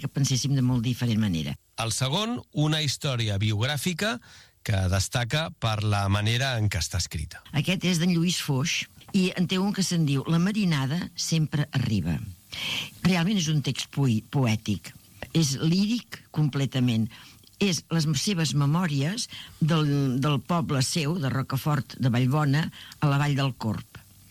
que penséssim de molt diferent manera. El segon, una història biogràfica que destaca per la manera en què està escrita. Aquest és d'en Lluís Foix i en té un que se'n diu La marinada sempre arriba. Realment és un text poètic, és líric completament. És les seves memòries del poble seu, de Rocafort de Vallbona, a la Vall del Corb.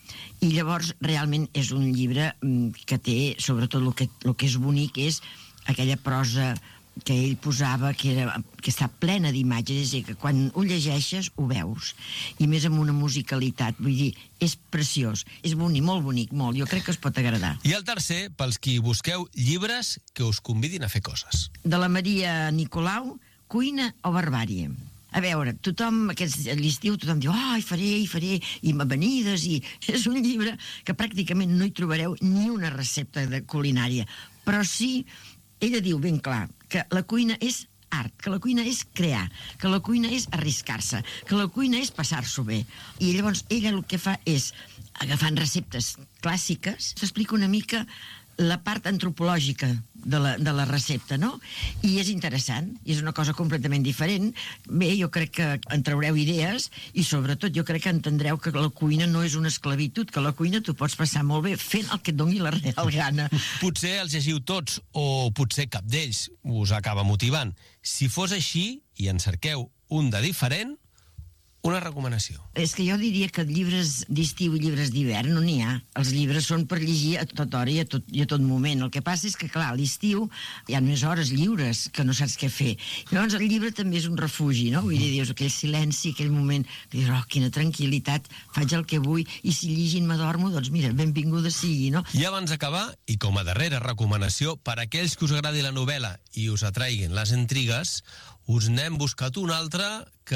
I llavors realment és un llibre que té, sobretot el que és bonic, és aquella prosa que ell posava, que està plena d'imatges, és a dir, que quan ho llegeixes ho veus, i més amb una musicalitat, vull dir, és preciós, és bonic, molt, jo crec que us pot agradar. I el tercer, pels qui busqueu llibres que us convidin a fer coses. De la Maria Nicolau, Cuina o barbàrie. A veure, tothom, a l'estiu, tothom diu, hi faré, i amanides, i és un llibre que pràcticament no hi trobareu ni una recepta de culinària, però sí, ella diu ben clar que la cuina és art, que la cuina és crear, que la cuina és arriscar-se, que la cuina és passar-s'ho bé. I llavors ella el que fa és, agafant receptes clàssiques, s'explica una mica la part antropològica de la recepta, no? I és interessant, i és una cosa completament diferent. Bé, jo crec que en traureu idees i sobretot jo crec que entendreu que la cuina no és una esclavitud, que la cuina t'ho pots passar molt bé fent el que et doni la real gana. Potser els llegiu tots o potser cap d'ells us acaba motivant. Si fos així i en cerqueu un de diferent, una recomanació. És que jo diria que llibres d'estiu i llibres d'hivern no n'hi ha. Els llibres són per llegir a tota hora i a tot moment. El que passa és que, clar, a l'estiu hi ha més hores lliures que no saps què fer. I llavors el llibre també és un refugi, no? Vull dir, dius, aquell silenci, aquell moment que dius, quina tranquil·litat, faig el que vull, i si llegint m'adormo, doncs mira, benvinguda sigui, no? I abans d'acabar, i com a darrera recomanació, per a aquells que us agradi la novel·la i us atraiguin les intrigues, us n'hem buscat un altre que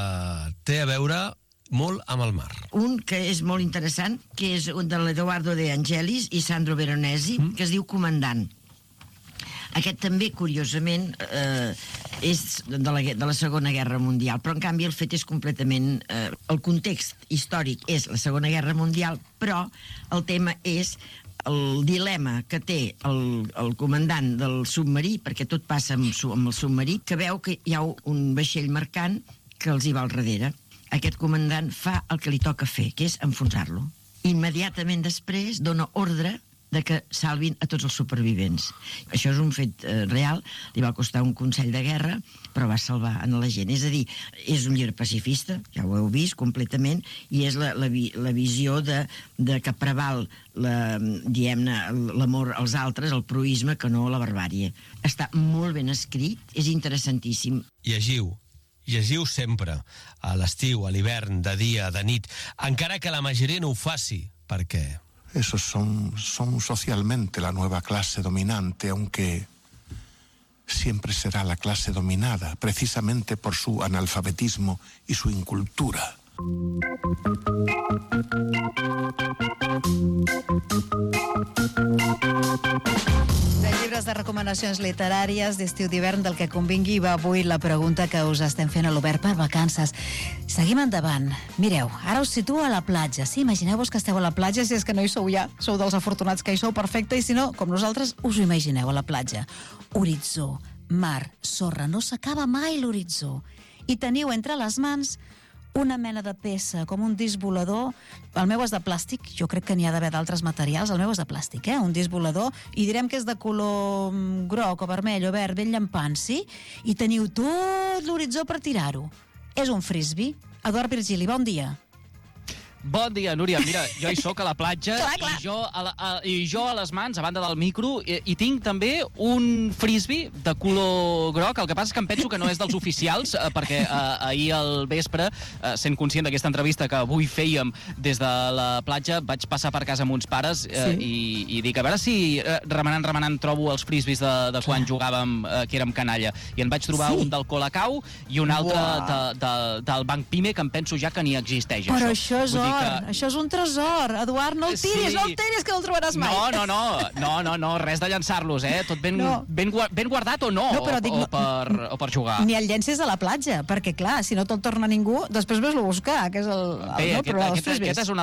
té a veure molt amb el mar. Un que és molt interessant, que és un de l'Edoardo De Angelis i Sandro Veronesi, que es diu Comandant. Aquest també, curiosament, és de la Segona Guerra Mundial, però en canvi el fet és completament... el context històric és la Segona Guerra Mundial, però el tema és el dilema que té el comandant del submarí, perquè tot passa amb el submarí, que veu que hi ha un vaixell mercant que els hi va al darrere. Aquest comandant fa el que li toca fer, que és enfonsar-lo. Immediatament després dona ordre de que salvin a tots els supervivents. Això és un fet real, li va costar un consell de guerra, però va salvar a la gent. És a dir, és un llibre pacifista, ja ho heu vist completament, i és la visió de que preval l'amor als altres, el proïsme, que no la barbàrie. Està molt ben escrit, és interessantíssim. Llegiu sempre, a l'estiu, a l'hivern, de dia, de nit, encara que la majoria no ho faci, perquè... Esos son socialmente la nueva clase dominante, aunque siempre será la clase dominada, precisamente por su analfabetismo y su incultura. De llibres de recomanacions literàries d'estiu d'hivern del que convingui va avui la pregunta que us estem fent a l'Obert per vacances. Seguim endavant. Mireu, ara us situo a la platja. Sí, imagineu-vos que esteu a la platja, si és que no hi sou ja, sou dels afortunats que hi sou, perfecte, i si no, com nosaltres, us ho imagineu a la platja. Horitzó, mar, sorra, no s'acaba mai l'horitzó. I teniu entre les mans una mena de peça, com un disc volador. El meu és de plàstic, jo crec que n'hi ha d'haver d'altres materials. El meu és de plàstic, un disc volador, i direm que és de color groc o vermell o verd, ben llampant, sí? I teniu tot l'horitzó per tirar-ho. És un frisbee. Eduard Virgili, bon dia. Bon dia, Núria. Mira, jo hi soc a la platja clar. I jo a les mans, a banda del micro, hi tinc també un frisbee de color groc. El que passa és que em penso que no és dels oficials, perquè ahir al vespre, sent conscient d'aquesta entrevista que avui fèiem des de la platja, vaig passar per casa amb uns pares i dic, a veure si remenant trobo els frisbees de quan jugàvem, que érem canalla. I en vaig trobar un del Colacau i un altre del Banc Pime, que em penso ja que ni existeix. Però això és Això és un tresor. Eduard, no el tiris, no el tiris, que no el trobaràs mai. No, res de llançar-los, Tot ben guardat o no, o per jugar. Ni el llencis a la platja, perquè, clar, si no te'l torna ningú, després ves-lo a buscar, que és el problema dels frisbees. Aquesta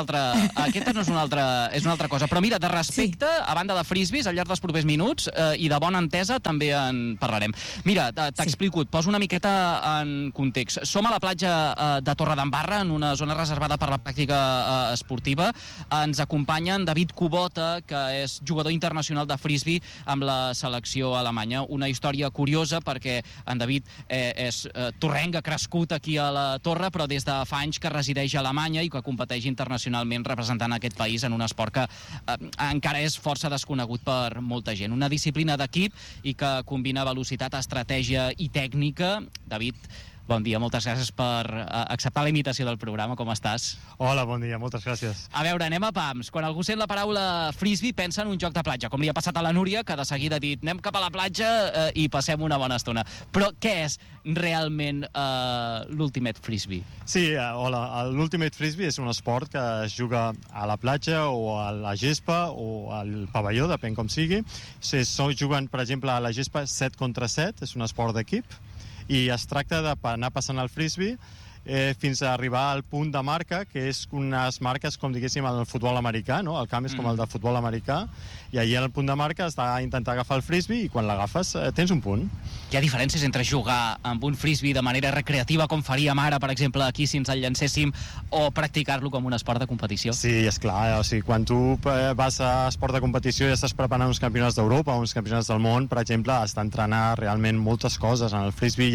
no és una altra cosa. Però mira, de respecte, a banda de frisbees, al llarg dels propers minuts, i de bona entesa, també en parlarem. Mira, t'explico, et poso una miqueta en context. Som a la platja de Torredembarra, en una zona reservada per la pràctica esportiva. Ens acompanyen David Kubota, que és jugador internacional de frisbee amb la selecció alemanya. Una història curiosa perquè en David és torrenc, ha crescut aquí a la Torre, però des de fa anys que resideix a Alemanya i que competeix internacionalment representant aquest país en un esport que encara és força desconegut per molta gent. Una disciplina d'equip i que combina velocitat, estratègia i tècnica. David, bon dia, moltes gràcies per acceptar la invitació del programa. Com estàs? Hola, bon dia, moltes gràcies. A veure, anem a pams. Quan algú sent la paraula frisbee pensa en un joc de platja, com li ha passat a la Núria, que de seguida ha dit anem cap a la platja i passem una bona estona. Però què és realment l'Ultimate Frisbee? Sí, hola, l'Ultimate Frisbee és un esport que es juga a la platja o a la gespa o al pavelló, depèn com sigui. Juguen, per exemple, a la gespa 7 contra 7, és un esport d'equip, i es tracta d'anar passant el frisbee fins a arribar al punt de marca, que és unes marques, com diguéssim, el futbol americà, no? El camp és com el del futbol americà, i allà al punt de marca has d'intentar agafar el frisbee i quan l'agafes tens un punt. Hi ha diferències entre jugar amb un frisbee de manera recreativa, com faríem ara, per exemple, aquí si ens el llancéssim, o practicar-lo com un esport de competició? Sí, és clar. O sigui, quan tu vas a esport de competició i estàs preparant uns campionats d'Europa o uns campionats del món, per exemple, has d'entrenar realment moltes coses. En el frisbee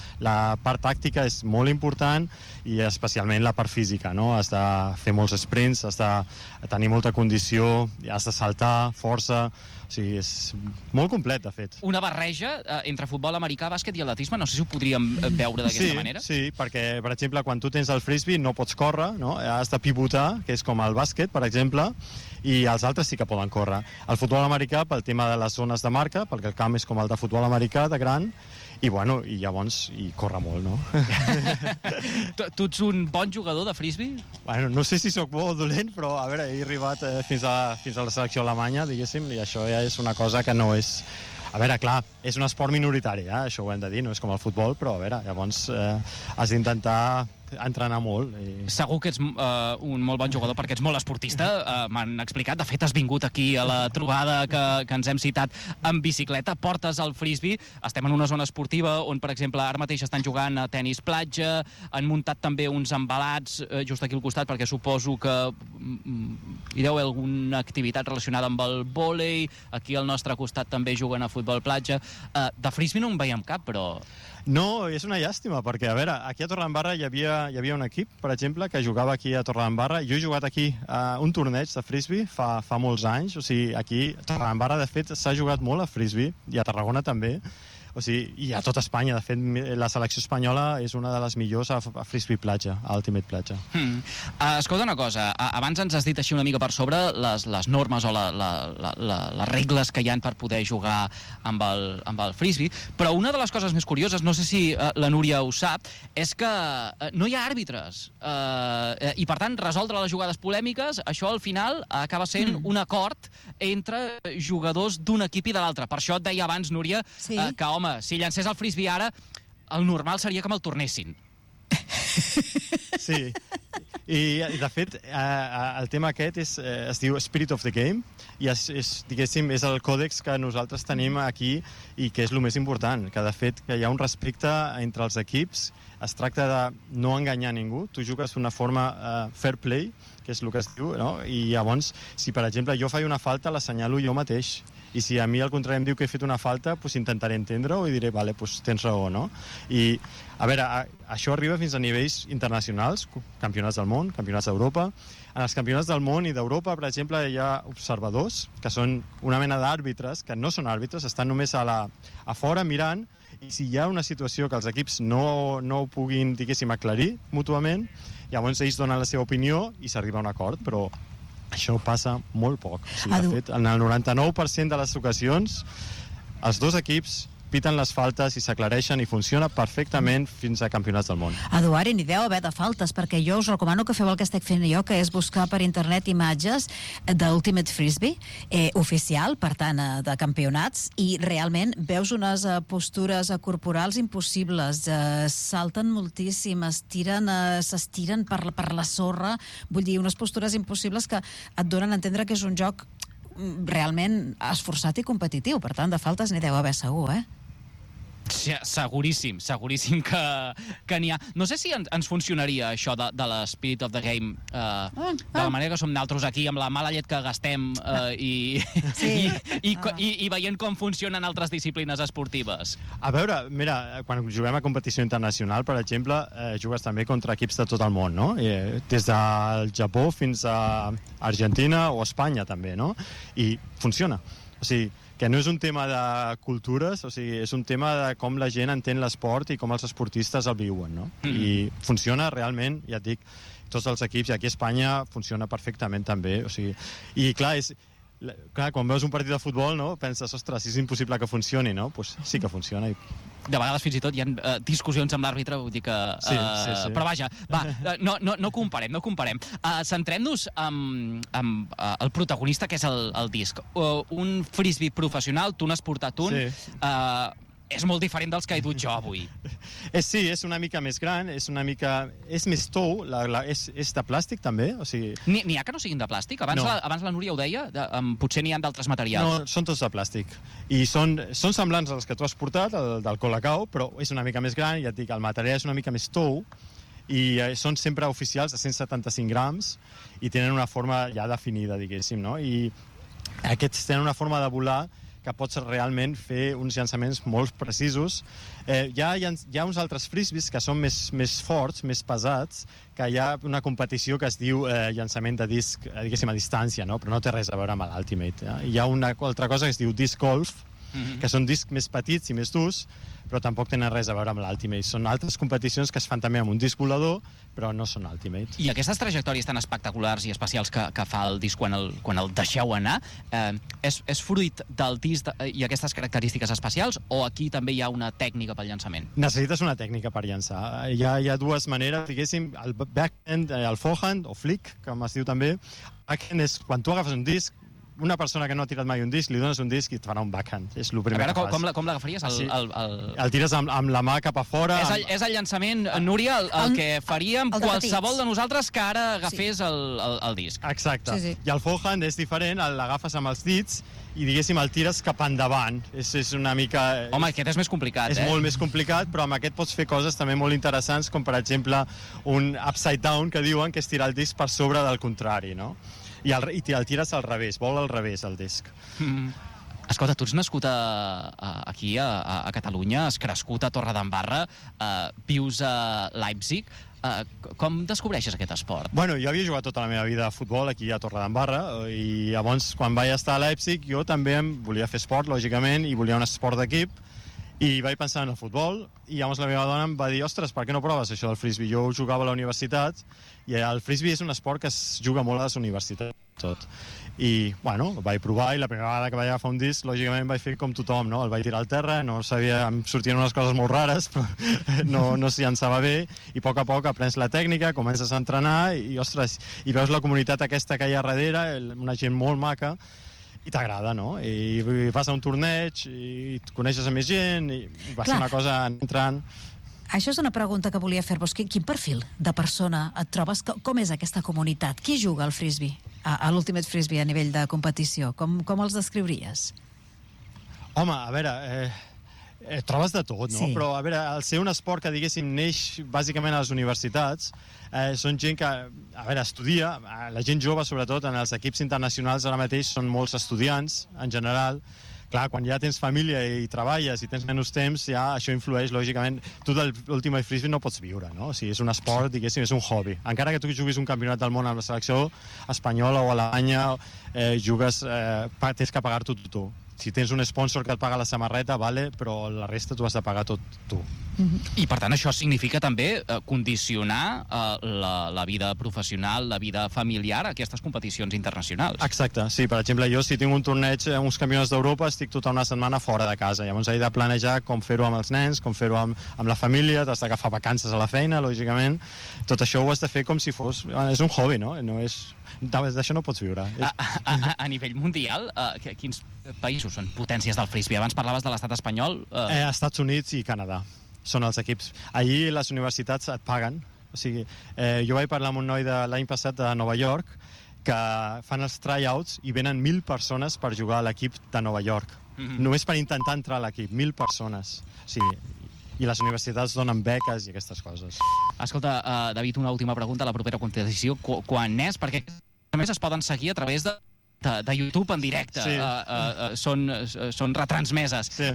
la part tàctica és molt important i especialment la part física, no? Has de fer molts sprints, has de tenir molta condició, has de saltar, força. O sigui, és molt complet, de fet. Una barreja entre futbol americà, bàsquet i atletisme, no sé si ho podríem veure d'aquesta manera. Sí, perquè, per exemple, quan tu tens el frisbee no pots córrer, no? Has de pivotar, que és com el bàsquet, per exemple, i els altres sí que poden córrer. El futbol americà, pel tema de les zones de marca, perquè el camp és com el de futbol americà, de gran, i bueno, i llavors corre molt, no? Tu ets un bon jugador de frisbee? Bueno, no sé si sóc bo o dolent, però a veure, he arribat fins a la selecció alemanya, diguéssim, i això ja és una cosa que no és... A veure, clar, és un esport minoritari, això ho hem de dir, no és com el futbol, però a veure, llavors has d'intentar entrenar molt. Segur que ets un molt bon jugador perquè ets molt esportista, m'han explicat. De fet, has vingut aquí a la trobada que ens hem citat en bicicleta, portes el frisbee, estem en una zona esportiva on, per exemple, ara mateix estan jugant a tenis platja, han muntat també uns embalats just aquí al costat perquè suposo que hi deu haver alguna activitat relacionada amb el vòlei, aquí al nostre costat també juguen a futbol platja. De frisbee no en veiem cap, però... No, és una llàstima, perquè, a veure, aquí a Torredembarra hi havia un equip, per exemple, que jugava aquí a Torredembarra. Jo he jugat aquí a un torneig de frisbee fa molts anys. O sigui, aquí a Torredembarra, de fet, s'ha jugat molt a frisbee, i a Tarragona també. O sigui, i a tot Espanya. De fet, la selecció espanyola és una de les millors a frisbee platja, a Ultimate platja. Escolta una cosa, abans ens has dit així una mica per sobre les normes o les regles que hi han per poder jugar amb el frisbee, però una de les coses més curioses, no sé si la Núria ho sap, és que no hi ha àrbitres. I, per tant, resoldre les jugades polèmiques, això al final acaba sent un acord entre jugadors d'un equip i de l'altre. Per això et deia abans, Núria, que, home, si llancés el frisbee ara, el normal seria que me'l tornessin. Sí, i de fet el tema aquest es diu Spirit of the Game i diguéssim, és el còdex que nosaltres tenim aquí i que és el més important, que de fet que hi ha un respecte entre els equips, es tracta de no enganyar ningú, tu jugues d'una forma fair play, que és el que es diu, no? I llavors, si per exemple jo faig una falta, l'assenyalo jo mateix. I si a mi al contrari em diu que he fet una falta, doncs intentaré entendre-ho i diré, vale, doncs tens raó, no? I, a veure, això arriba fins a nivells internacionals, campionats del món, campionats d'Europa. En els campionats del món i d'Europa, per exemple, hi ha observadors, que són una mena d'àrbitres, que no són àrbitres, estan només a fora mirant, i si hi ha una situació que els equips no ho puguin, diguéssim, aclarir mútuament, llavors ells donen la seva opinió i s'arriba a un acord, però això passa molt poc. O sigui, de fet, en el 99% de les ocasions, els dos equips piten les faltes i s'aclareixen i funciona perfectament fins a campionats del món. Eduard, i n'hi deu haver de faltes, perquè jo us recomano que feu el que estic fent jo, que és buscar per internet imatges d'Ultimate Frisbee, oficial, per tant, de campionats, i realment veus unes postures corporals impossibles, salten moltíssim, s'estiren per la sorra, vull dir, unes postures impossibles que et donen a entendre que és un joc realment esforçat i competitiu. Per tant, de faltes n'hi deu haver segur, Sí, seguríssim que n'hi ha. No sé si ens funcionaria això de la Spirit of the Game de la manera que som nosaltres aquí, amb la mala llet que gastem i veient com funcionen altres disciplines esportives. A veure, mira, quan juguem a competició internacional, per exemple, jugues també contra equips de tot el món, no? Des del Japó fins a Argentina o Espanya, també, no? I funciona. O sigui, que no és un tema de cultures, o sigui, és un tema de com la gent entén l'esport i com els esportistes el viuen, no? I funciona realment, ja et dic, tots els equips, i aquí a Espanya funciona perfectament també, o sigui, i clar, quan veus un partit de futbol, no, penses, ostres, és impossible que funcioni, no? Pues sí que funciona. De vegades fins i tot hi ha discussions amb l'àrbitre, vull dir que... Sí. Però vaja, va, no comparem. Centrem-nos amb el protagonista, que és el disc. Un frisbee professional, tu n'has portat un... Sí. És molt diferent dels que he dut jo avui. Sí, és una mica més gran, és més tou, és de plàstic també, o sigui... N'hi ha que no siguin de plàstic? Abans la Núria ho deia, potser n'hi ha d'altres materials. No, són tots de plàstic. I són semblants als que tu has portat, el del Colacao, però és una mica més gran, ja et dic, el material és una mica més tou, i són sempre oficials de 175 grams, i tenen una forma ja definida, diguéssim, no? I aquests tenen una forma de volar que pots realment fer uns llançaments molt precisos. Hi ha uns altres frisbees que són més forts, més pesats, que hi ha una competició que es diu llançament de disc, diguéssim, a distància, no? Però no té res a veure amb l'Ultimate. Hi ha una altra cosa que es diu disc golf, que són discs més petits i més durs, però tampoc tenen res a veure amb l'Ultimate. Són altres competicions que es fan també amb un disc volador, però no són Ultimate. I aquestes trajectòries tan espectaculars i especials que fa el disc quan el deixeu anar, és fruit del disc i aquestes característiques especials, o aquí també hi ha una tècnica pel llançament? Necessites una tècnica per llançar. Hi ha dues maneres, diguéssim, el backhand, el forehand, o flick, com es diu també. Backhand és quan tu agafes un disc, una persona que no ha tirat mai un disc, li dones un disc i et farà un backhand. És el primer que fas. Com l'agafaries? El tires amb la mà cap a fora. És el llançament, Núria, el que faríem qualsevol de nosaltres que ara agafés el disc. Exacte. Sí. I el forehand és diferent, l'agafes amb els dits i, diguéssim, el tires cap endavant. És una mica... Home, aquest és més complicat, És molt més complicat, però amb aquest pots fer coses també molt interessants, com per exemple un upside down, que diuen, que és tirar el disc per sobre del contrari, no? I el tires al revés, vol al revés el disc. Escolta, tu ets nascut aquí a Catalunya, has crescut a Torredembarra, vius a Leipzig. Com descobreixes aquest esport? Bueno, jo havia jugat tota la meva vida a futbol aquí a Torredembarra, i llavors quan vaig estar a Leipzig jo també volia fer esport, lògicament, i volia un esport d'equip, i vaig pensar en el futbol, i llavors la meva dona em va dir, ostres, per què no proves això del frisbee? Jo jugava a la universitat, i el frisbee és un esport que es juga molt a les universitats, tot. I, bueno, vaig provar, i la primera vegada que vaig agafar un disc, lògicament vaig fer com tothom, no? El vaig tirar al terra, no sabia, em sortien unes coses molt rares, però no s'hi llançava bé, i a poc aprens la tècnica, comences a entrenar, i, ostres, i veus la comunitat aquesta que hi ha darrere, una gent molt maca, i t'agrada, no? I vas a un torneig, i et coneixes amb més gent, i va ser una cosa entrant... Això és una pregunta que volia fer-vos. Quin perfil de persona et trobes? Com és aquesta comunitat? Qui juga al frisbee, a l'Ultimate Frisbee a nivell de competició? Com els descriuries? Home, a veure, trobes de tot, no? Sí. Però, a veure, al ser un esport que, diguéssim, neix bàsicament a les universitats, són gent que, a veure, estudia, la gent jove, sobretot, en els equips internacionals ara mateix són molts estudiants, en general. Clar, quan ja tens família i treballes i tens menys temps, ja això influeix, lògicament. Tu de l'Ultimate Frisbee no pots viure, no? O sigui, és un esport, diguéssim, és un hobby. Encara que tu juguis un campionat del món amb la selecció espanyola o alemanya, tens que pagar-t'ho tu. Si tens un sponsor que et paga la samarreta, vale, però la resta t'ho has de pagar tot tu. I, per tant, això significa també condicionar la vida professional, la vida familiar a aquestes competicions internacionals. Exacte, sí. Per exemple, jo si tinc un torneig, uns campionats d'Europa, estic tota una setmana fora de casa. Llavors he de planejar com fer-ho amb els nens, com fer-ho amb la família, t'has d'agafar vacances a la feina, lògicament. Tot això ho has de fer com si fos... És un hobby, no? D'això no pots viure. A nivell mundial, quins països són potències del frisbee? Abans parlaves de l'estat espanyol. Estats Units i Canadà són els equips. Allí les universitats et paguen. O sigui, jo vaig parlar amb un noi de l'any passat de Nova York que fan els tryouts i venen 1.000 persones per jugar a l'equip de Nova York. Només per intentar entrar a l'equip, 1.000 persones. O sigui, i les universitats donen beques i aquestes coses. Escolta, David, una última pregunta a la propera competició. Quan és? Perquè a més es poden seguir a través de YouTube en directe. Sí. Són retransmeses. Sí.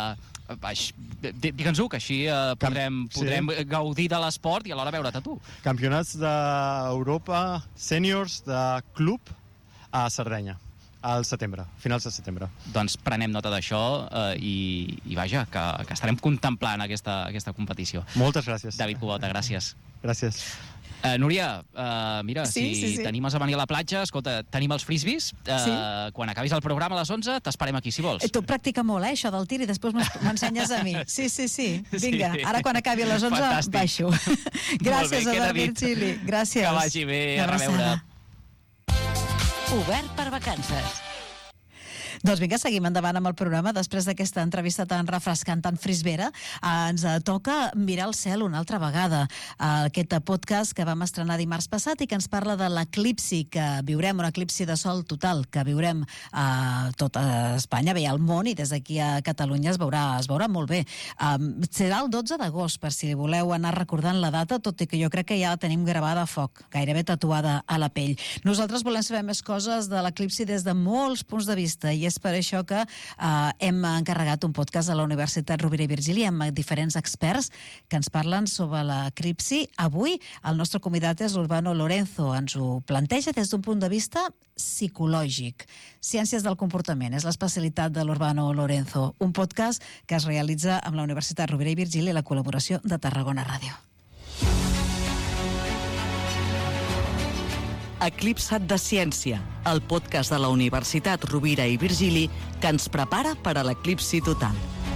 Digue'ns-ho, que així podrem gaudir de l'esport i alhora veure't a tu. Campionats d'Europa sèniors de club a Sardenya al setembre, finals de setembre. Doncs prenem nota d'això i vaja, que estarem contemplant aquesta competició. Moltes gràcies. David Kubota, gràcies. Gràcies. Núria, mira, sí. t'animes a venir a la platja, escolta, tenim els frisbees, quan acabis el programa a les 11 t'esperem aquí, si vols. Tu practica molt, això del tir, i després m'ensenyes a mi. Sí. Vinga, ara quan acabi a les 11 fantàstic. baixo. Gràcies, bé, Albert Virgili. Gràcies. Que vagi bé, a reveure. Obert per vacances. Doncs vinga, seguim endavant amb el programa. Després d'aquesta entrevista tan refrescant, tan frisbera, ens toca mirar el cel una altra vegada. Aquest podcast que vam estrenar dimarts passat i que ens parla de l'eclipsi que viurem, un eclipsi de sol total que viurem a tota Espanya, bé, al món, i des d'aquí a Catalunya es veurà molt bé. Serà el 12 d'agost, per si voleu anar recordant la data, tot i que jo crec que ja la tenim gravada a foc, gairebé tatuada a la pell. Nosaltres volem saber més coses de l'eclipsi des de molts punts de vista, i és per això que hem encarregat un podcast a la Universitat Rovira i Virgili amb diferents experts que ens parlen sobre l'eclipsi. Avui el nostre convidat és l'Urbano Lorenzo. Ens ho planteja des d'un punt de vista psicològic. Ciències del comportament és l'especialitat de l'Urbano Lorenzo. Un podcast que es realitza amb la Universitat Rovira i Virgili i la col·laboració de Tarragona Ràdio. Eclipsat de Ciència, el podcast de la Universitat Rovira i Virgili que ens prepara per a l'eclipsi total.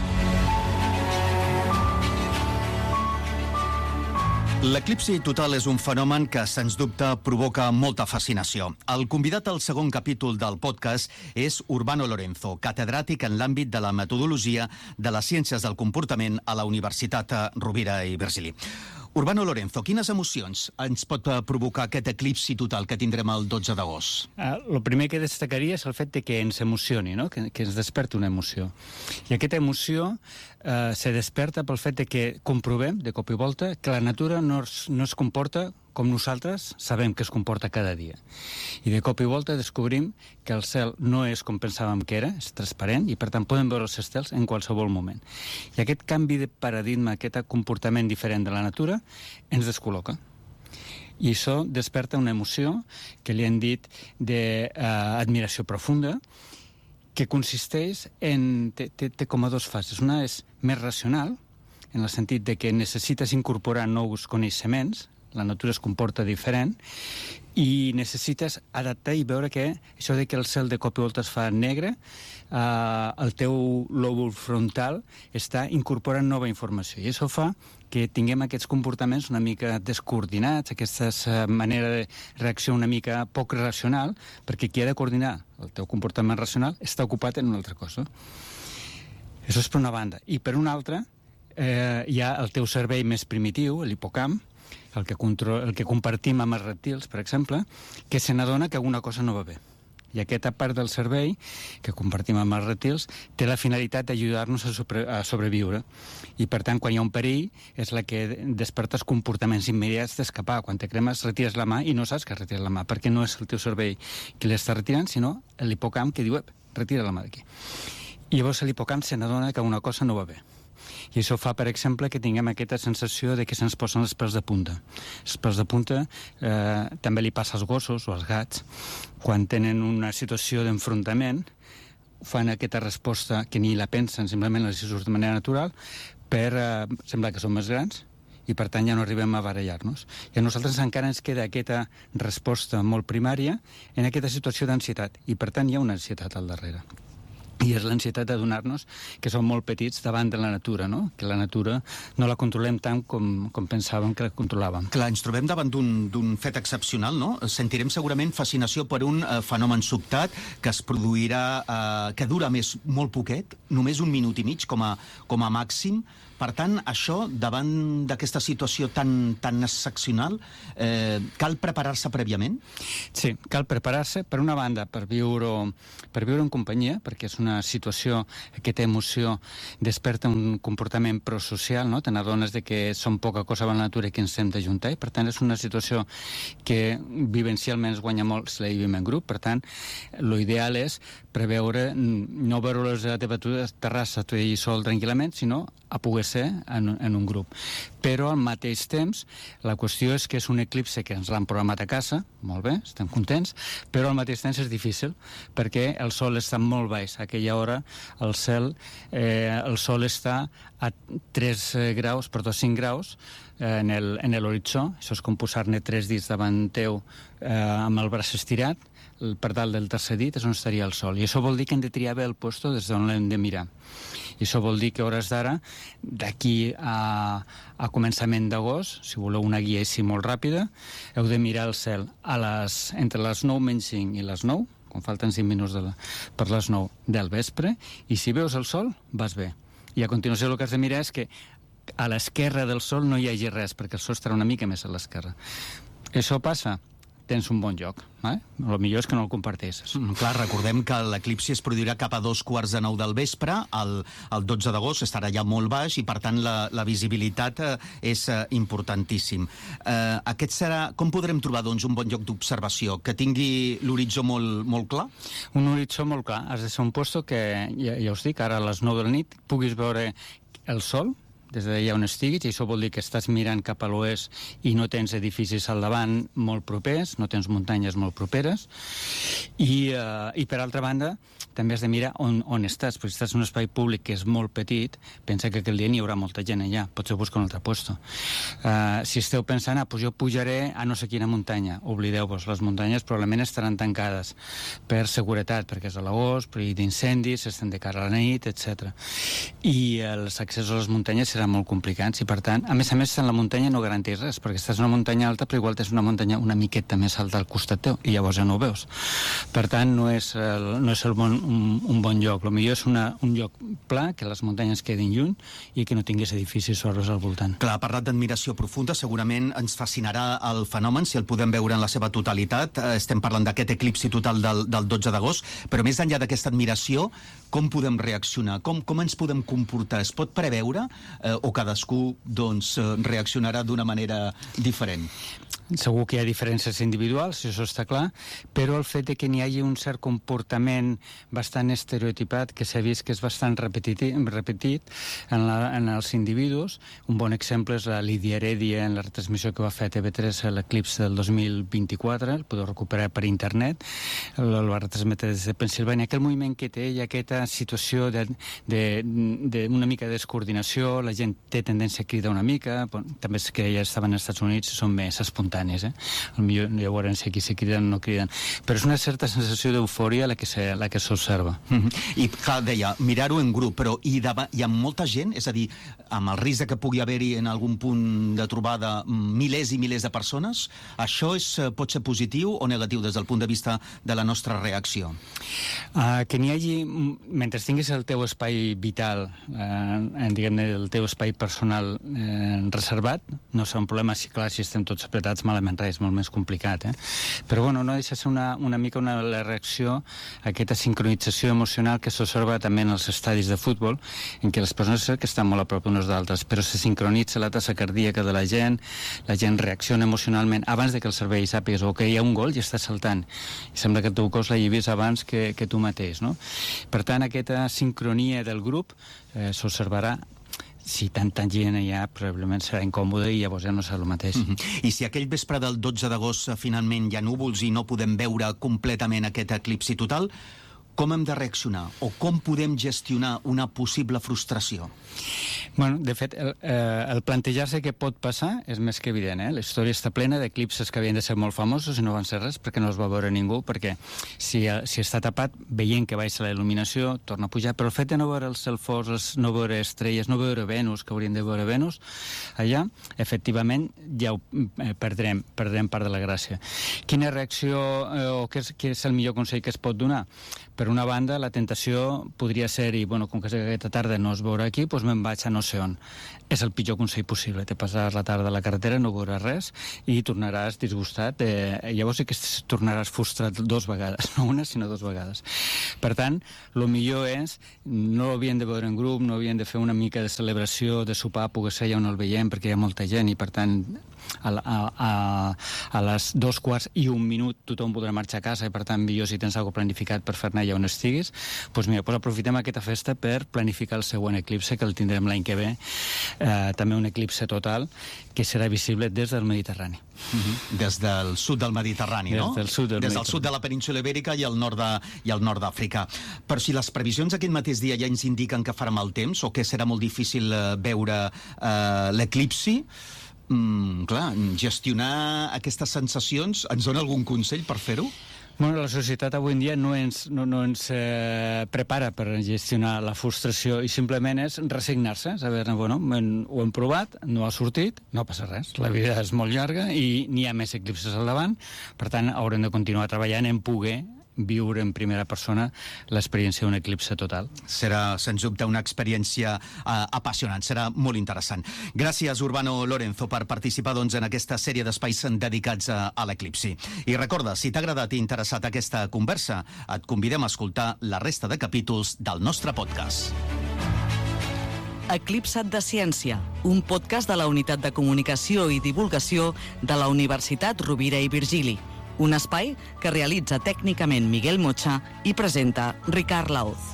L'eclipsi total és un fenomen que, sens dubte, provoca molta fascinació. El convidat al segon capítol del podcast és Urbano Lorenzo, catedràtic en l'àmbit de la metodologia de les ciències del comportament a la Universitat Rovira i Virgili. Urbano Lorenzo, quines emocions ens pot provocar aquest eclipsi total que tindrem el 12 d'agost? El primer que destacaria és el fet de que ens emocioni, no? que ens desperti una emoció. I aquesta emoció se desperta pel fet de que comprovem, de cop i volta, que la natura no es comporta com nosaltres sabem que es comporta cada dia. I de cop i volta descobrim que el cel no és com pensàvem que era, és transparent, i per tant podem veure els estels en qualsevol moment. I aquest canvi de paradigma, aquest comportament diferent de la natura, ens descol·loca. I això desperta una emoció que li han dit d'admiració profunda, que consisteix en... té com a dues fases. Una és més racional, en el sentit de que necessites incorporar nous coneixements, la natura es comporta diferent, i necessites adaptar i veure que això de que el cel de cop i volta es fa negre, el teu lòbul frontal està incorporant nova informació. I això fa que tinguem aquests comportaments una mica descoordinats, aquesta manera de reacció una mica poc racional, perquè qui ha de coordinar el teu comportament racional està ocupat en una altra cosa. Això és per una banda. I per una altra, hi ha el teu cervell més primitiu, l'hipocamp, el que compartim amb els rèptils, per exemple, que se n'adona que alguna cosa no va bé. I aquesta part del cervell, que compartim amb els rèptils, té la finalitat d'ajudar-nos a sobreviure. I, per tant, quan hi ha un perill, és la que desperta els comportaments immediats d'escapar. Quan te cremes, retires la mà i no saps que retires la mà, perquè no és el teu cervell qui l'està retirant, sinó l'hipocamp que diu, retira la mà d'aquí. I llavors l'hipocamp se n'adona que alguna cosa no va bé. I això fa, per exemple, que tinguem aquesta sensació de que se'ns posen els pèls de punta. Els pèls de punta també li passa als gossos o als gats. Quan tenen una situació d'enfrontament, fan aquesta resposta que ni la pensen, simplement els surt de manera natural, per semblar que són més grans, i per tant ja no arribem a barallar-nos. I a nosaltres encara ens queda aquesta resposta molt primària en aquesta situació d'ansietat, i per tant hi ha una ansietat al darrere. I és l'ansietat d'adonar-nos que som molt petits davant de la natura, no? Que la natura no la controlem tant com pensàvem que la controlàvem. Clar, ens trobem davant d'un fet excepcional, no? Sentirem segurament fascinació per un fenomen sobtat que es produirà, que dura molt poquet, només 1 minut i mig com a màxim. Per tant, això, davant d'aquesta situació tan excepcional, cal preparar-se prèviament? Sí, cal preparar-se, per una banda, per viure en companyia, perquè és una situació, aquesta emoció desperta un comportament prosocial, no? Te n'adones que som poca cosa a la natura i que ens hem d'ajuntar, i per tant és una situació que vivencialment es guanya molt si la vivim en grup. Per tant, l'ideal és preveure, no veure-les a la teva terrassa tu i sol tranquil·lament, sinó a poder ser en un grup. Però al mateix temps, la qüestió és que és un eclipse que ens l'han programat a casa, molt bé, estem contents, però al mateix temps és difícil, perquè el sol està molt baix. A aquella hora el sol està a 5 graus en l'horitzó. Això és com posar-ne 3 dits davant teu amb el braç estirat, per dalt del tercer dit és on estaria el sol. I això vol dir que hem de triar bé el lloc des d'on l'hem de mirar. I això vol dir que a hores d'ara, d'aquí a començament d'agost, si voleu una guia així molt ràpida, heu de mirar el cel entre les 9 menys 5 i les 9, quan falten 5 minuts per les 9 del vespre, i si veus el sol, vas bé. I a continuació el que has de mirar és que a l'esquerra del sol no hi hagi res, perquè el sol estarà una mica més a l'esquerra. Això passa, tens un bon lloc. El millor és que no el comparteixes. Clar, recordem que l'eclipsi es produirà cap a 2:15 del vespre, el 12 d'agost estarà ja molt baix i, per tant, la visibilitat és importantíssim. Com podrem trobar, doncs, un bon lloc d'observació? Que tingui l'horitzó molt clar? Un horitzó molt clar. Has de ser un lloc que, ja us dic, ara a les 9 de la nit puguis veure el sol des d'allà on estiguis, i això vol dir que estàs mirant cap a l'oest i no tens edificis al davant molt propers, no tens muntanyes molt properes, i per altra banda també has de mirar on estàs, perquè si estàs en un espai públic que és molt petit, pensa que aquell dia n'hi haurà molta gent allà, potser busca un altre lloc. Si esteu pensant, doncs jo pujaré a no sé quina muntanya, oblideu-vos, les muntanyes probablement estaran tancades per seguretat, perquè és a l'agost, perill d'incendis, estan de cara a la nit, etc. I els accessos a les muntanyes seran molt complicats, i per tant, a més estar en la muntanya no garanteix res, perquè estàs en una muntanya alta, però igual tens una muntanya una miqueta més alta al costat teu, i llavors ja no ho veus. Per tant, no és un bon lloc. El millor és un lloc pla, que les muntanyes quedin lluny i que no tinguis edificis sorres al voltant. Clar, parlat d'admiració profunda, segurament ens fascinarà el fenomen, si el podem veure en la seva totalitat. Estem parlant d'aquest eclipsi total del 12 d'agost, però més enllà d'aquesta admiració, com podem reaccionar? Com ens podem comportar? Es pot preveure o cadascú reaccionarà d'una manera diferent? Segur que hi ha diferències individuals, això està clar, però el fet que n'hi hagi un cert comportament bastant estereotipat, que s'ha vist que és bastant repetit en els individus. Un bon exemple és la Lídia Heredia en la retransmissió que va fer a TV3 a l'eclipsi del 2024, el podeu recuperar per internet, el va retransmetre des de Pensilvània. Aquell moviment que té i aquesta situació d'una mica de descoordinació, la gent té tendència a cridar una mica, també és que ja estaven als Estats Units i són més espontanis, potser ja veurem si aquí se criden o no criden, però és una certa sensació d'eufòria la que s'observa. I clar, deia, mirar-ho en grup, però hi ha molta gent, és a dir, amb el risc que pugui haver-hi en algun punt de trobada milers i milers de persones, això pot ser positiu o negatiu des del punt de vista de la nostra reacció? Que n'hi hagi, mentre tinguis el teu espai vital, diguem-ne, el teu espai personal reservat, no serà un problema. Si estem tots apretats, malament res, molt més complicat, però bueno, no deixa ser una mica la reacció a aquesta sincronització emocional que s'observa també en els estadis de futbol, en què les persones que estan molt a prop unes d'altres, però se sincronitza la tassa cardíaca de la gent reacciona emocionalment abans de que el cervell sàpigues que hi ha un gol i està saltant, i sembla que el teu cos l'hagi vist abans que tu mateix, no? Per tant, aquesta sincronia del grup s'observarà. Si tanta gent hi ha, probablement serà incòmode i llavors ja no serà el mateix. I si aquell vespre del 12 d'agost finalment hi ha núvols i no podem veure completament aquest eclipsi total, com hem de reaccionar o com podem gestionar una possible frustració? Bueno, de fet, el plantejar-se què pot passar és més que evident. La història està plena d'eclipses que havien de ser molt famosos i no van ser res perquè no els va veure ningú, perquè si està tapat, veient que baixa la il·luminació, torna a pujar, però el fet de no veure els cel forts, no veure estrelles, no veure Venus, que haurien de veure Venus, allà, efectivament, ja ho perdrem part de la gràcia. Quina reacció o què és el millor consell que es pot donar? Per una banda, la tentació podria ser, i com que aquesta tarda no es veurà aquí, doncs me'n vaig a no sé on. És el pitjor consell possible. Te passaràs la tarda a la carretera, no veuràs res i tornaràs disgustat. Llavors sí que tornaràs frustrat 2 vegades, no una, sinó 2 vegades. Per tant, el millor és, no l'havien de veure en grup, no havien de fer una mica de celebració, de sopar, poder ser ja on el veiem, perquè hi ha molta gent i, per tant, a les 2:15 tothom podrà marxar a casa i, per tant, millor si tens alguna cosa planificat per fer-ne allà on estiguis, doncs mira, aprofitem aquesta festa per planificar el següent eclipse, que el tindrem l'any que ve, també un eclipse total, que serà visible des del Mediterrani. Des del sud del Mediterrani, no? Des del sud de la península Ibèrica i el nord d'Àfrica. Però si les previsions aquest mateix dia ja ens indiquen que farà mal temps o que serà molt difícil veure l'eclipsi, clar, gestionar aquestes sensacions, ens dona algun consell per fer-ho? Bueno, la societat avui en dia no ens prepara per gestionar la frustració i simplement és resignar-se, saber, bueno, ho hem provat, no ha sortit, no passa res, la vida és molt llarga i n'hi ha més eclipses al davant, per tant haurem de continuar treballant en poder viure en primera persona l'experiència d'un eclipse total. Serà, sens dubte, una experiència apassionant, serà molt interessant. Gràcies, Urbano Lorenzo, per participar en aquesta sèrie d'espais dedicats a l'eclipsi. I recorda, si t'ha agradat i interessat aquesta conversa, et convidem a escoltar la resta de capítols del nostre podcast. Eclipsat de Ciència, un podcast de la Unitat de Comunicació i Divulgació de la Universitat Rovira i Virgili. Un espai que realitza tècnicament Miguel Mocha i presenta Ricard Lauz.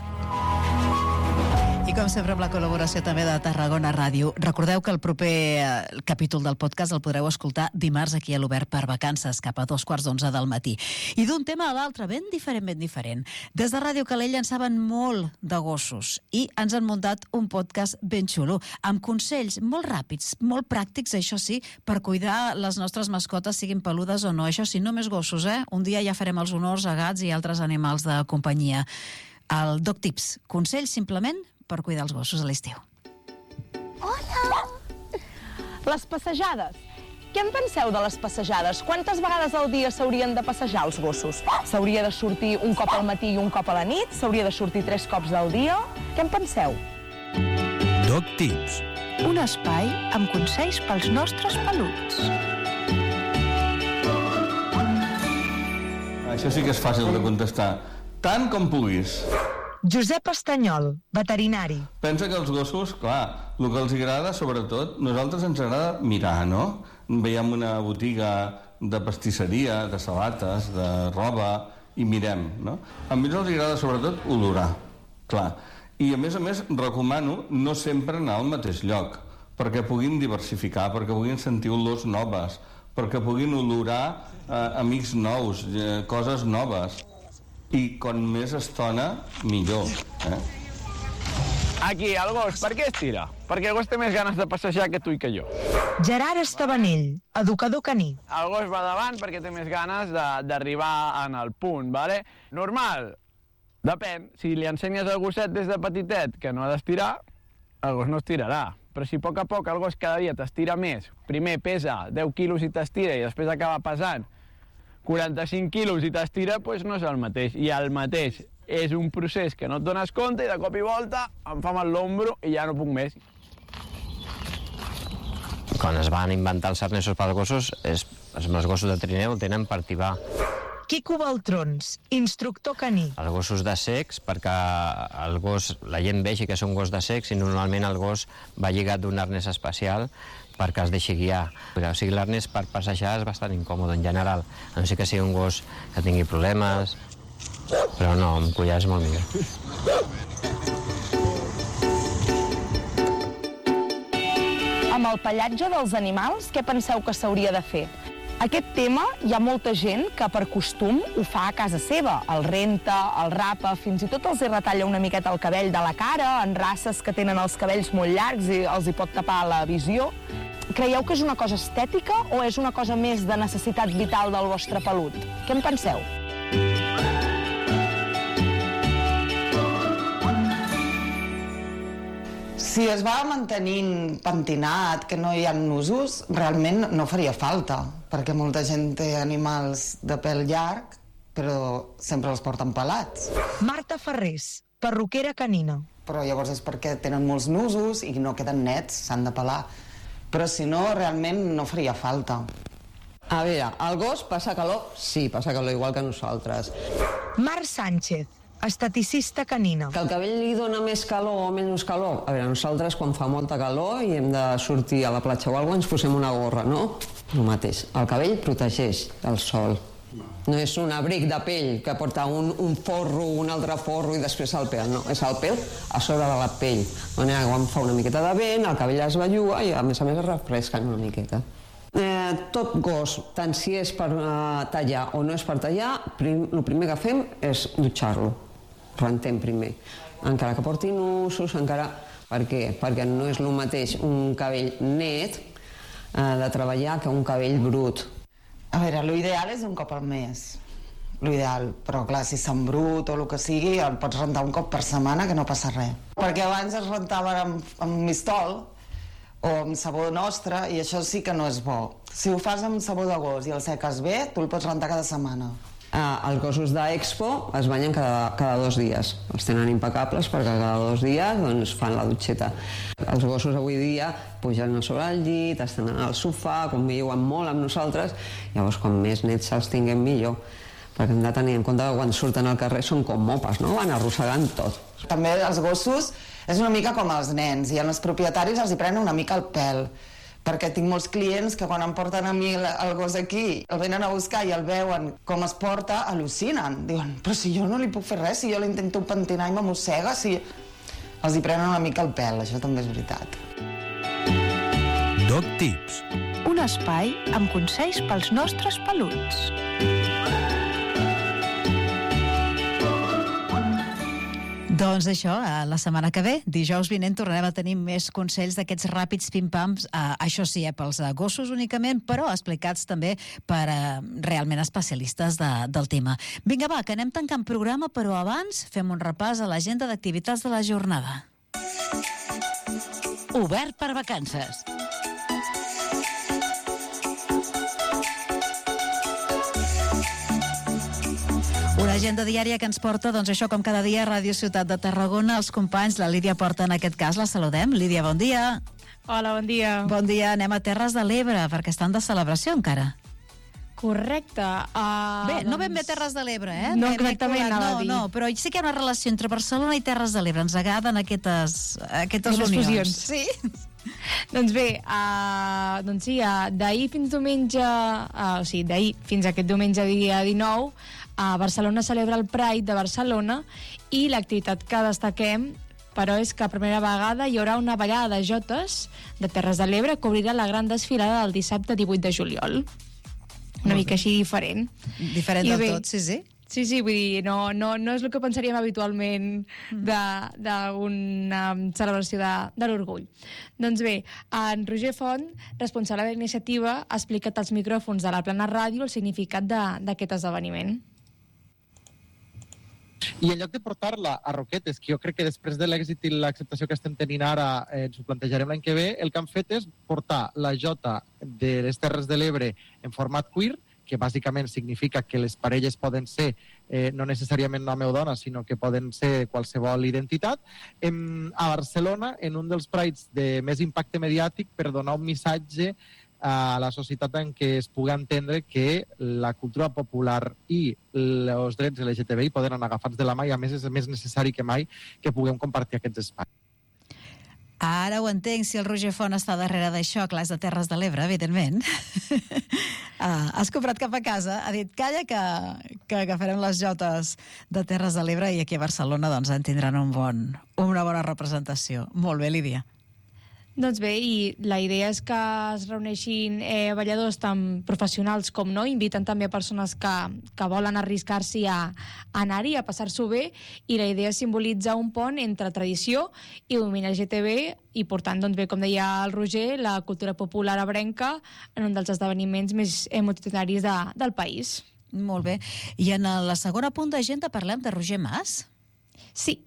I com sempre amb la col·laboració també de Tarragona Ràdio. Recordeu que el proper capítol del podcast el podreu escoltar dimarts aquí a l'Obert per Vacances, cap a 11:15 del matí. I d'un tema a l'altre, ben diferent. Des de Ràdio Calella en saben molt de gossos i ens han muntat un podcast ben xulo, amb consells molt ràpids, molt pràctics, això sí, per cuidar les nostres mascotes, siguin peludes o no. Això sí, només gossos, Un dia ja farem els honors a gats i altres animals de companyia. El Dog Tips, consells simplement per cuidar els gossos a l'estiu. Hola! Les passejades. Què en penseu de les passejades? Quantes vegades al dia s'haurien de passejar els gossos? S'hauria de sortir un cop al matí i un cop a la nit? S'hauria de sortir 3 cops al dia? Què en penseu? Dog Tips. Un espai amb consells pels nostres peluts. Això sí que és fàcil de contestar. Tant com puguis. Josep Estanyol, veterinari. Pensa que els gossos, clar, el que els agrada, sobretot, nosaltres ens agrada mirar, no? Veiem una botiga de pastisseria, de sabates, de roba, i mirem, no? A mi els agrada, sobretot, olorar, clar. I, a més, recomano no sempre anar al mateix lloc, perquè puguin diversificar, perquè puguin sentir olors noves, perquè puguin olorar amics nous, coses noves. I com més estona, millor. Aquí, el gos, per què es tira? Perquè el gos té més ganes de passejar que tu i que jo. Gerard Estabanell, educador caní. El gos va davant perquè té més ganes d'arribar en el punt, ¿vale? Normal. Depèn. Si li ensenyes al gosset des de petitet que no ha d'estirar, el gos no estirarà. Però si a poc el gos cada dia t'estira més, primer pesa 10 quilos i t'estira i després acaba pesant 45 quilos i t'estira, doncs no és el mateix. I el mateix és un procés que no et dones compte i de cop i volta em fa mal l'ombro i ja no puc més. Quan es van inventar els arnesos pels gossos, els gossos de trineu el tenen per tibar. Quico Baltrons, instructor caní. Els gossos de secs, perquè el gos, la gent vegi que és un gos de secs i normalment el gos va lligat d'un arnès especial perquè es deixi guiar. O sigui, l'arnès per passejar és bastant incòmode en general, a no ser que sigui un gos que tingui problemes, però no, amb collar és molt millor. Amb el pellatge dels animals, què penseu que s'hauria de fer? Aquest tema hi ha molta gent que per costum ho fa a casa seva. El renta, el rapa, fins i tot els hi retalla una miqueta el cabell de la cara, en races que tenen els cabells molt llargs i els hi pot tapar la visió. Creieu que és una cosa estètica o és una cosa més de necessitat vital del vostre pelut? Què en penseu? Si es va mantenint pentinat, que no hi ha nusos, realment no faria falta, perquè molta gent té animals de pèl llarg, però sempre els porten pelats. Marta Ferrés, perruquera canina. Però llavors és perquè tenen molts nusos i no queden nets, s'han de pelar. Però si no, realment no faria falta. A veure, el gos passa calor? Sí, passa calor igual que nosaltres. Mar Sánchez, esteticista canina. Que el cabell li dona més calor o menys calor? A veure, nosaltres quan fa molta calor i hem de sortir a la platja o alguna cosa ens posem una gorra, no? El mateix. El cabell protegeix del sol. No és un abric de pell que porta un forro, un altre forro i després el pèl, no. És el pèl a sobre de la pell. De manera que quan fa una miqueta de vent, el cabell es bellua i a més es refresquen una miqueta. Tot gos, tant si és per tallar o no és per tallar, el primer que fem és dutxar-lo. Rentem primer. Encara que porti nusos, encara... Per què? Perquè no és el mateix un cabell net de treballar que un cabell brut. A veure, l'ideal és un cop al mes. L'ideal, però clar, si s'embrut o el que sigui, el pots rentar un cop per setmana que no passa res. Perquè abans es rentaven amb mistol o amb sabó nostre i això sí que no és bo. Si ho fas amb sabó de gos i el seques bé, tu el pots rentar cada setmana. Els gossos d'Expo es banyen cada 2 dies. Els tenen impecables perquè cada 2 dies doncs, fan la dutxeta. Els gossos avui dia pugen a sobre el llit, estan al sofà, conviuen molt amb nosaltres, llavors quan més nets els tinguem millor, perquè hem de tenir en compte que quan surten al carrer són com mopes, no? Van arrossegant tot. També els gossos és una mica com els nens i els propietaris els hi prenen una mica el pèl. Perquè tinc molts clients que quan em porten a mi el gos aquí, el venen a buscar i el veuen com es porta, al·lucinen. Diuen, però si jo no li puc fer res, si jo l'intento pentinar i m'amossega, si... Els hi prenen una mica el pèl, això també és veritat. Dog Tips. Un espai amb consells pels nostres peluts. Doncs això, la setmana que ve, dijous vinent, tornarem a tenir més consells d'aquests ràpids pim-pams, això sí, pels gossos únicament, però explicats també per realment especialistes del tema. Vinga, va, que anem tancant programa, però abans fem un repàs a l'agenda d'activitats de la jornada. Obert per vacances. Una agenda diària que ens porta, doncs això, com cada dia, a Ràdio Ciutat de Tarragona. Els companys, la Lídia Porta en aquest cas, la saludem. Lídia, bon dia. Hola, bon dia. Bon dia, anem a Terres de l'Ebre, perquè estan de celebració encara. Correcte. Bé, no ben bé Terres de l'Ebre, eh? No exactament, anava a dir. No, però sí que hi ha una relació entre Barcelona i Terres de l'Ebre. Ens agraden aquestes unions. Fusions. Sí. Doncs bé, sí, d'ahir fins diumenge, o sigui, d'ahir fins aquest diumenge dia 19, a Barcelona celebra el Pride de Barcelona i l'activitat que destaquem, però és que per primera vegada hi haurà una ballada de jotes de Terres de l'Ebre que obrirà la gran desfilada del dissabte 18 de juliol. Una mica així diferent. Diferent del tot, sí, sí. Sí, vull dir, no és el que pensaríem habitualment d'una celebració de l'orgull. Doncs bé, en Roger Font, responsable de la iniciativa, ha explicat als micròfons de la Plana Ràdio el significat d'aquest esdeveniment. I en lloc de portar-la a Roquetes, que jo crec que després de l'èxit i l'acceptació que estem tenint ara ens ho plantejarem l'any que ve, el que han fet és portar la jota de les Terres de l'Ebre en format queer, que bàsicament significa que les parelles poden ser no necessàriament home o dona, sinó que poden ser qualsevol identitat, a Barcelona, en un dels prides de més impacte mediàtic, per donar un missatge a la societat en què es pugui entendre que la cultura popular i els drets LGTBI poden anar agafats de la mà i a més és més necessari que mai que puguem compartir aquests espais. Ara ho entenc, si el Roger Font està darrere d'això, clar, és de Terres de l'Ebre, evidentment. Has comprat cap a casa, ha dit, calla que agafarem les jotes de Terres de l'Ebre i aquí a Barcelona doncs en tindran una bona representació. Molt bé, Lídia. Doncs bé, i la idea és que es reuneixin balladors tan professionals com no, inviten també a persones que volen arriscar-s'hi a anar-hi, a passar-s'ho bé, i la idea és simbolitzar un pont entre tradició i moviment LGTB i portant, doncs bé, com deia el Roger, la cultura popular ebrenca en un dels esdeveniments més multitudinaris del país. Molt bé. I en la segona punt d'agenda parlem de Roger Mas? Sí.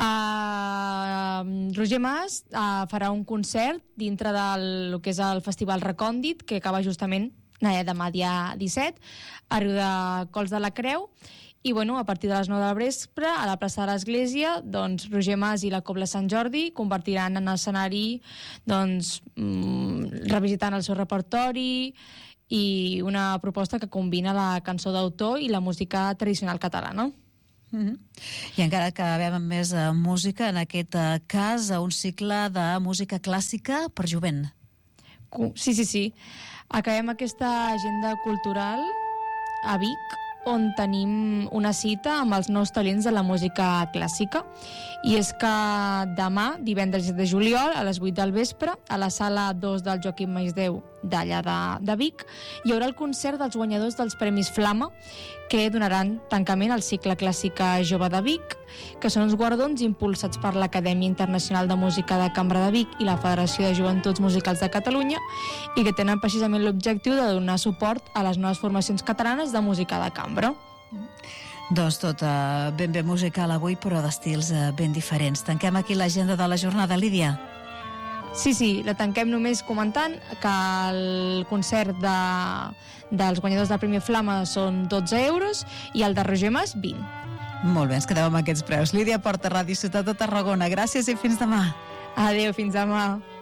Roger Mas farà un concert dintre del que és el Festival Recòndit, que acaba justament demà dia 17, a Riu de Cols de la Creu. I bueno, a partir de les 9 del vespre, a la plaça de l'Església, doncs Roger Mas i la Cobla Sant Jordi convertiran en escenari, doncs, revisitant el seu repertori i una proposta que combina la cançó d'autor i la música tradicional catalana. I encara acabem amb més música, en aquest cas un cicle de música clàssica per jovent. Sí. Acabem aquesta agenda cultural a Vic, on tenim una cita amb els nous talents de la música clàssica. I és que demà, divendres de juliol, a les 8 del vespre, a la sala 2 del Joaquim Maisdeu d'allà de Vic, hi haurà el concert dels guanyadors dels Premis Flama, que donaran tancament al cicle Clàssica Jove de Vic, que són uns guardons impulsats per l'Acadèmia Internacional de Música de Cambra de Vic i la Federació de Joventuts Musicals de Catalunya, i que tenen precisament l'objectiu de donar suport a les noves formacions catalanes de música de cambra. Doncs tot ben bé musical avui, però d'estils ben diferents. Tanquem aquí l'agenda de la jornada, Lídia. Sí, la tanquem només comentant que el concert dels guanyadors del Premi Flama són 12 euros i el de Roger Mas, 20. Molt bé, ens quedem amb aquests preus. Lídia Porta, Ràdio Ciutat de Tarragona. Gràcies i fins demà. Adéu, fins demà.